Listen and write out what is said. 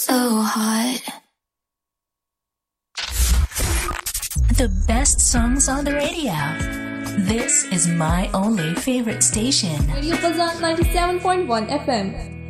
So hot. The best songs on the radio. This is my only favorite station. Radio Fazan 97.1 FM.